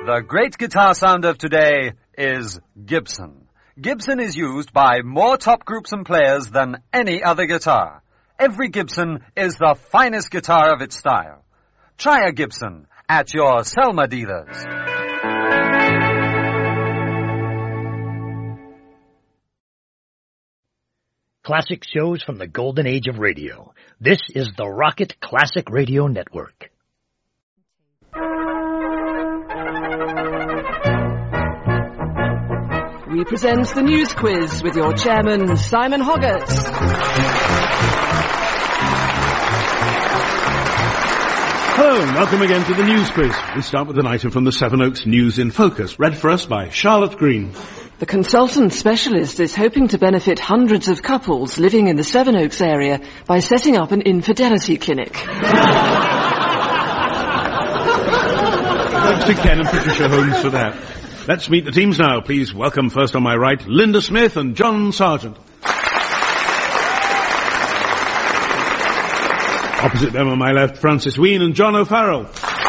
The great guitar sound of today is Gibson. Gibson is used by more top groups and players than any other guitar. Every Gibson is the finest guitar of its style. Try a Gibson at your Selma dealers. Classic shows from the golden age of radio. This is the Rocket Classic Radio Network. We present the News Quiz with your chairman, Simon Hoggart. Hello and welcome again to the News Quiz. We start with an item from the Sevenoaks News in Focus, read for us by Charlotte Green. The consultant specialist is hoping to benefit hundreds of couples living in the Sevenoaks area by setting up an infidelity clinic. Thanks to Ken and Patricia Holmes for that. Let's meet the teams now. Please welcome first on my right, Linda Smith and John Sargent. Opposite them on my left, Francis Ween and John O'Farrell.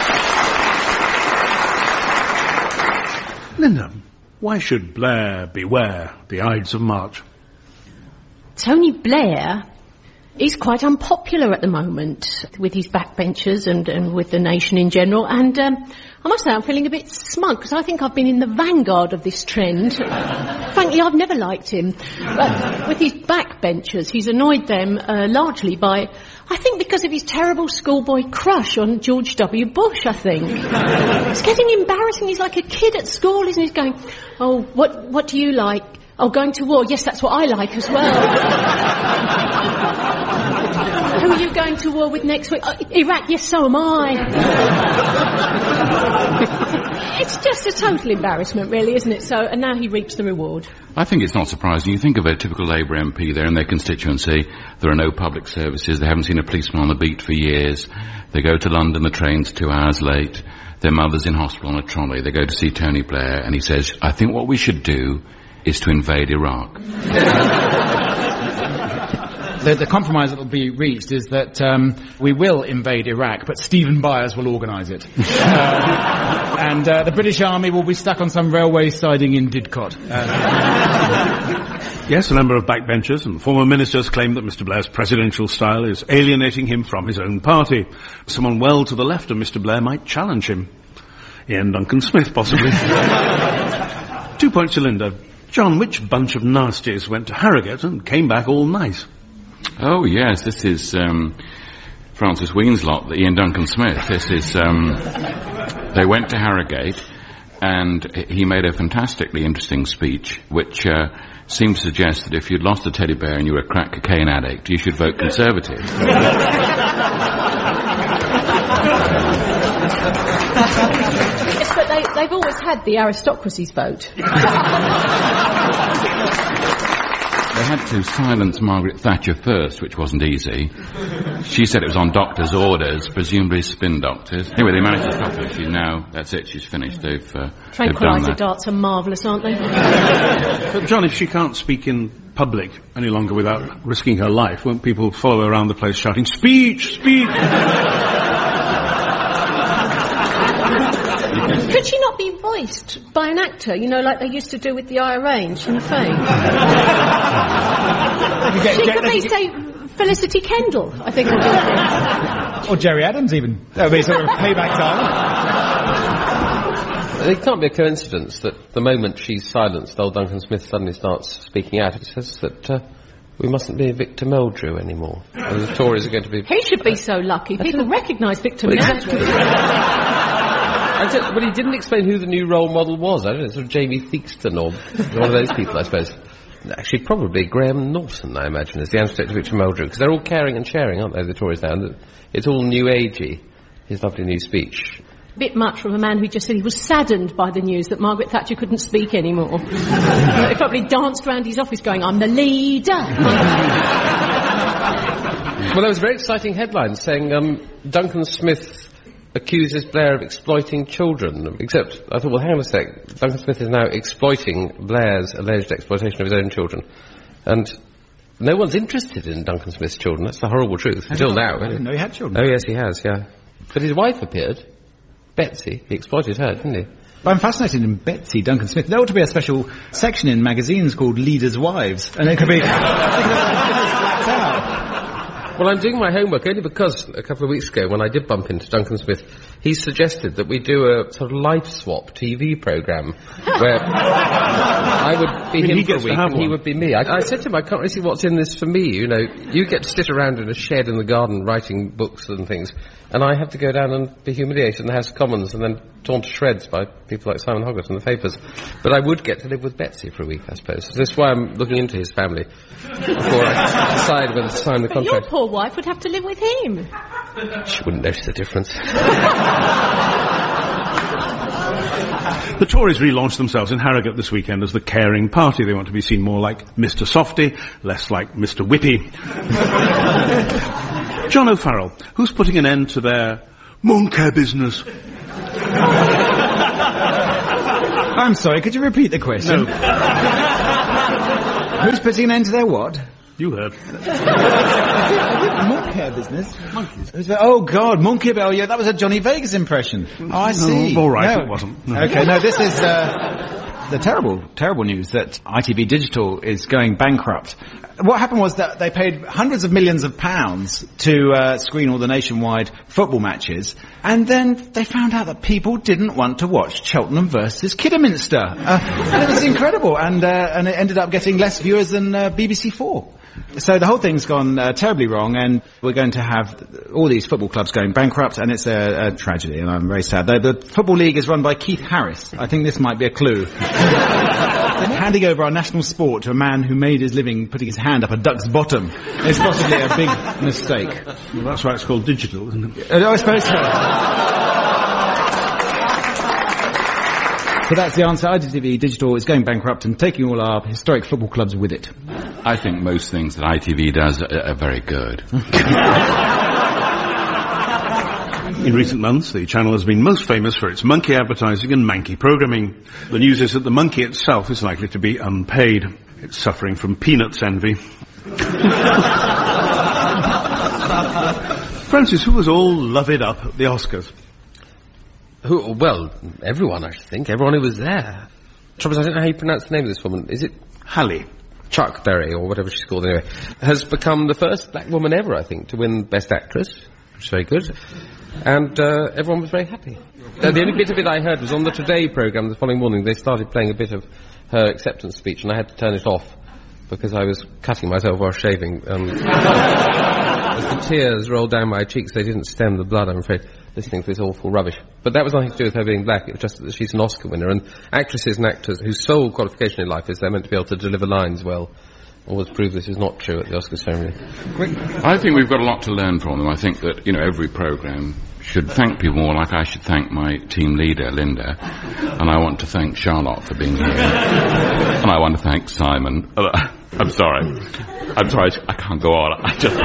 Linda, why should Blair beware the Ides of March? Tony Blair is quite unpopular at the moment with his backbenchers and with the nation in general. And I must say I'm feeling a bit smug because I think I've been in the vanguard of this trend. Frankly, I've never liked him. But with his backbenchers, he's annoyed them largely by, I think, because of his terrible schoolboy crush on George W. Bush, I think. It's getting embarrassing. He's like a kid at school, isn't he? He's going, oh, what do you like? Oh, going to war. Yes, that's what I like as well. Who are you going to war with next week? Iraq. Yes, so am I. It's just a total embarrassment, really, isn't it? So, and now he reaps the reward. I think it's not surprising. You think of a typical Labour MP there in their constituency. There are no public services. They haven't seen a policeman on the beat for years. They go to London, the train's 2 hours late. Their mother's in hospital on a trolley. They go to see Tony Blair, and he says, I think what we should do is to invade Iraq. The compromise that will be reached is that we will invade Iraq, but Stephen Byers will organise it. And the British Army will be stuck on some railway siding in Didcot. Yes, a number of backbenchers and former ministers claim that Mr. Blair's presidential style is alienating him from his own party. Someone well to the left of Mr. Blair might challenge him. Ian Duncan Smith, possibly. 2 points to Linda. John, which bunch of nasties went to Harrogate and came back all nice? Oh, yes, this is Francis Ween's lot, Ian Duncan Smith. This is, they went to Harrogate, and he made a fantastically interesting speech, which seemed to suggest that if you'd lost a teddy bear and you were a crack cocaine addict, you should vote Conservative. Yes, but they've always had the aristocracy's vote. They had to silence Margaret Thatcher first, which wasn't easy. She said it was on doctors' orders, presumably spin doctors. Anyway, they managed to stop her. She's now, that's it, she's finished. They've done Tranquilizer that. darts are marvellous, aren't they? But John, if she can't speak in public any longer without risking her life, won't people follow her around the place shouting, speech, speech? Could she not be voiced by an actor, you know, like they used to do with the IRA and Sinn Féin? She could be, say, Felicity Kendall, I think. Or Jerry Adams, even. That would be sort of payback time. It can't be a coincidence that the moment she's silenced, old Duncan Smith suddenly starts speaking out. It says that we mustn't be Victor Meldrew anymore. And the Tories are going to be... He should be so lucky. People recognise Victor Meldrew. Well, he didn't explain who the new role model was. I don't know, sort of Jamie Theakston or one of those people, I suppose. Actually, probably Graham Norton, I imagine, is the answer to Victor Meldrew, because they're all caring and sharing, aren't they, the Tories now? And it's all new agey, his lovely new speech. A bit much from a man who just said he was saddened by the news that Margaret Thatcher couldn't speak anymore. He probably danced around his office going, I'm the leader. Well, there was a very exciting headline saying Duncan Smith accuses Blair of exploiting children, except I thought, well, hang on a sec, Duncan Smith is now exploiting Blair's alleged exploitation of his own children, and no one's interested in Duncan Smith's children. That's the horrible truth, until now. I didn't know he had children. Oh, yes, he has, yeah. But his wife appeared, Betsy. He exploited her, didn't he? But I'm fascinated in Betsy Duncan Smith. There ought to be a special section in magazines called Leaders' Wives, and it could be... Well, I'm doing my homework only because a couple of weeks ago, when I did bump into Duncan Smith, he suggested that we do a sort of life swap TV programme where I would be him for a week and he would be me. I said to him, I can't really see what's in this for me. You know, you get to sit around in a shed in the garden writing books and things, and I have to go down and be humiliated in the House of Commons and then torn to shreds by people like Simon Hogarth in the papers. But I would get to live with Betsy for a week, I suppose. So that's why I'm looking into his family before I decide whether to sign the contract. But your poor wife would have to live with him. She wouldn't notice the difference. The Tories relaunched themselves in Harrogate this weekend as the caring party. They want to be seen more like Mr. Softy, less like Mr. Whippy. John O'Farrell, who's putting an end to their Moncare business? I'm sorry, could you repeat the question? No. Who's putting an end to their what? You heard. Moncare business? Monkeys. Oh, God, Monkey Bell. Yeah, that was a Johnny Vegas impression. Oh, I see. No, all right, it wasn't. No. Okay, no, this is the terrible news that ITV Digital is going bankrupt. What happened was that they paid hundreds of millions of pounds to screen all the nationwide football matches, and then they found out that people didn't want to watch Cheltenham versus Kidderminster. And it was incredible, and it ended up getting less viewers than BBC 4. So the whole thing's gone terribly wrong, and we're going to have all these football clubs going bankrupt, and it's a tragedy, and I'm very sad. The Football League is run by Keith Harris. I think this might be a clue. Handing over our national sport to a man who made his living putting his hand up a duck's bottom is possibly a big mistake. Well, that's why it's called digital, isn't it? I suppose so. So that's the answer. ITV Digital is going bankrupt and taking all our historic football clubs with it. I think most things that ITV does are very good. In recent months, the channel has been most famous for its monkey advertising and manky programming. The news is that the monkey itself is likely to be unpaid. It's suffering from peanuts envy. Francis, who was all loved up at the Oscars? Well, everyone, I think. Everyone who was there. Trouble is, I don't know how you pronounce the name of this woman. Is it Halle? Chuck Berry, or whatever she's called anyway, has become the first black woman ever, I think, to win Best Actress, which is very good. And everyone was very happy. The only bit of it I heard was on the Today programme the following morning. They started playing a bit of her acceptance speech, and I had to turn it off because I was cutting myself while shaving. As the tears rolled down my cheeks, they didn't stem the blood, I'm afraid, listening to this awful rubbish. But that was nothing to do with her being black. It was just that she's an Oscar winner, and actresses and actors whose sole qualification in life is they're meant to be able to deliver lines well always prove this is not true at the Oscar ceremony. I think we've got a lot to learn from them. I think that, every programme should thank people more, like I should thank my team leader, Linda, and I want to thank Charlotte for being here, and I want to thank Simon. I'm sorry, I can't go on.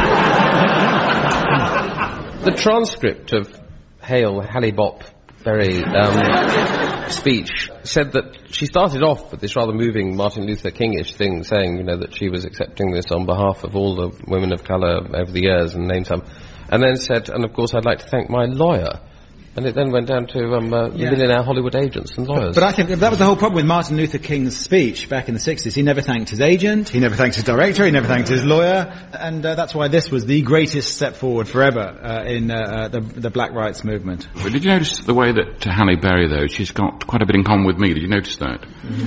The transcript of Halle Bop Berry speech said that she started off with this rather moving Martin Luther King-ish thing, saying, that she was accepting this on behalf of all the women of colour over the years, and named some, and then said, and of course I'd like to thank my lawyer. And it then went down to millionaire Hollywood agents and lawyers. But I think that was the whole problem with Martin Luther King's speech back in the 60s. He never thanked his agent, he never thanked his director, he never thanked his lawyer, and that's why this was the greatest step forward forever in the Black Rights movement. But did you notice the way that Halle Berry, though, she's got quite a bit in common with me? Did you notice that?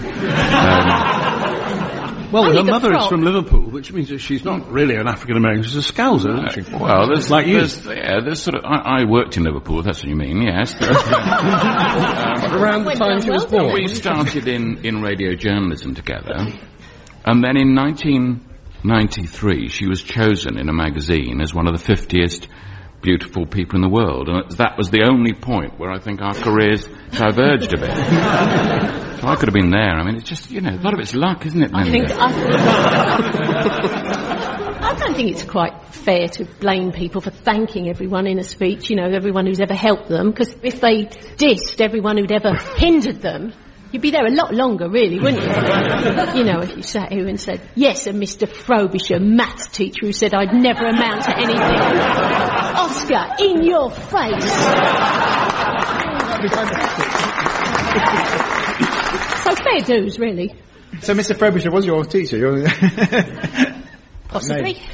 Well, her mother is from Liverpool, which means that she's not really an African-American, she's a Scouser, isn't she? Well, there's like you. There's sort of... I worked in Liverpool, if that's what you mean, yes. Around the time she was born. We started in radio journalism together, and then in 1993 she was chosen in a magazine as one of the 50th beautiful people in the world, and that was the only point where I think our careers diverged a bit. So I could have been there. I mean, it's just, a lot of it's luck, isn't it, Linda? I don't think it's quite fair to blame people for thanking everyone in a speech, everyone who's ever helped them, because if they dissed everyone who'd ever hindered them, you'd be there a lot longer, really, wouldn't you? If you sat here and said, yes, and Mr. Frobisher, maths teacher, who said I'd never amount to anything. Oscar, in your face. So fair dues, really. So Mr. Frobisher was your teacher? Possibly.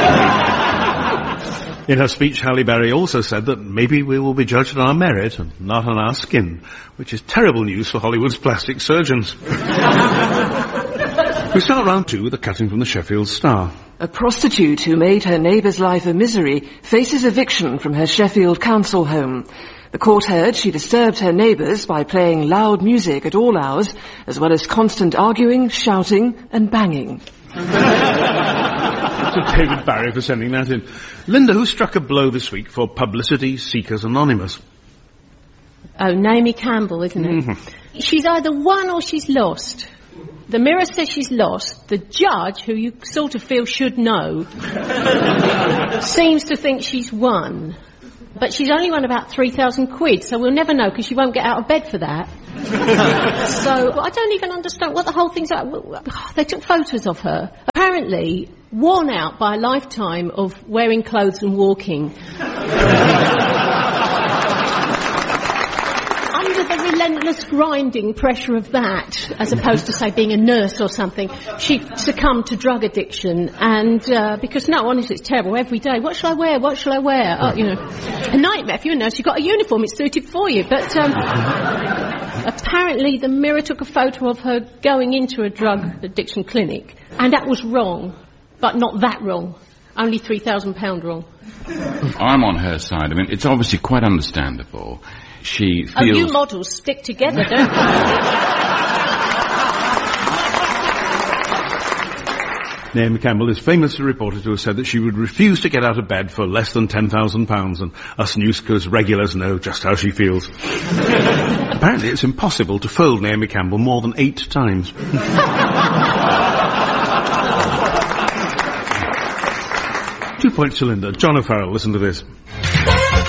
In her speech, Halle Berry also said that maybe we will be judged on our merit and not on our skin, which is terrible news for Hollywood's plastic surgeons. We start round 2 with a cutting from the Sheffield Star. A prostitute who made her neighbour's life a misery faces eviction from her Sheffield council home. The court heard she disturbed her neighbours by playing loud music at all hours, as well as constant arguing, shouting and banging. To David Barry for sending that in. Linda, who struck a blow this week for Publicity Seekers Anonymous? Oh, Naomi Campbell, isn't it? Mm-hmm. She's either won or she's lost. The Mirror says she's lost. The judge, who you sort of feel should know, seems to think she's won. But she's only won about 3,000 quid, so we'll never know because she won't get out of bed for that. So I don't even understand what the whole thing's about. They took photos of her. Apparently, worn out by a lifetime of wearing clothes and walking. Under the relentless grinding pressure of that, as opposed to, say, being a nurse or something, she succumbed to drug addiction. And because, no, honestly, it's terrible. Every day, what shall I wear? What shall I wear? Oh, you know, a nightmare. If you're a nurse, you've got a uniform. It's suited for you. But apparently, the Mirror took a photo of her going into a drug addiction clinic, and that was wrong, but not that wrong. Only £3,000 wrong. I'm on her side. I mean, it's obviously quite understandable. She feels... Oh, you models stick together, don't you? Naomi Campbell is famously reported to have said that she would refuse to get out of bed for less than £10,000, and us newscast regulars know just how she feels. Apparently it's impossible to fold Naomi Campbell more than 8 times. 2 points to Linda. John O'Farrell, listen to this.